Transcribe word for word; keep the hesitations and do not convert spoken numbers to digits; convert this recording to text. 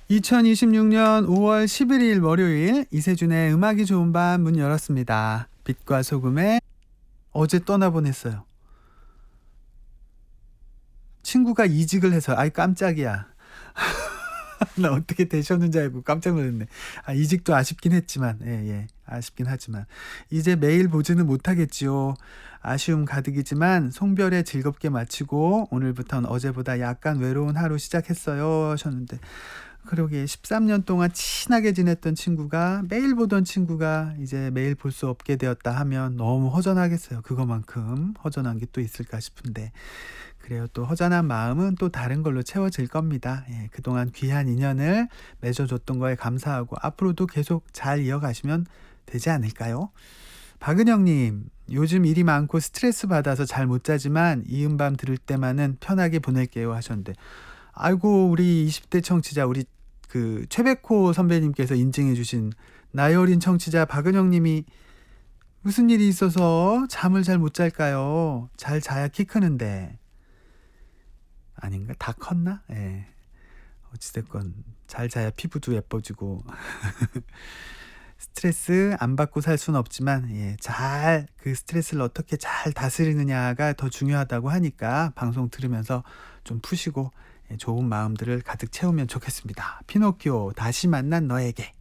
이천이십육 년 오월 십일일 월요일 이세준의 음악이 좋은 밤 문 열었습니다. 빛과 소금의 어제 떠나보냈어요. 친구가 이직을 해서 아이 깜짝이야. 나 어떻게 되셨는지 알고 깜짝 놀랐네. 아, 이직도 아쉽긴 했지만 예, 예, 아쉽긴 하지만 이제 매일 보지는 못하겠지요. 아쉬움 가득이지만 송별회 즐겁게 마치고 오늘부터는 어제보다 약간 외로운 하루 시작했어요 하셨는데, 그러게 십삼 년 동안 친하게 지냈던 친구가, 매일 보던 친구가 이제 매일 볼 수 없게 되었다 하면 너무 허전하겠어요. 그거만큼 허전한 게 또 있을까 싶은데, 그래요. 또 허전한 마음은 또 다른 걸로 채워질 겁니다. 예, 그동안 귀한 인연을 맺어줬던 거에 감사하고 앞으로도 계속 잘 이어가시면 되지 않을까요? 박은영님, 요즘 일이 많고 스트레스 받아서 잘 못 자지만 이 음밤 들을 때만은 편하게 보낼게요 하셨는데, 아이고 우리 이십 대 청취자, 우리 그 최백호 선배님께서 인증해 주신 나이 어린 청취자 박은영님이 무슨 일이 있어서 잠을 잘 못 잘까요? 잘 자야 키 크는데. 아닌가? 다 컸나? 예. 어찌됐건 잘 자야 피부도 예뻐지고 스트레스 안 받고 살 수는 없지만, 예, 잘 그 스트레스를 어떻게 잘 다스리느냐가 더 중요하다고 하니까 방송 들으면서 좀 푸시고, 예, 좋은 마음들을 가득 채우면 좋겠습니다. 피노키오 다시 만난 너에게.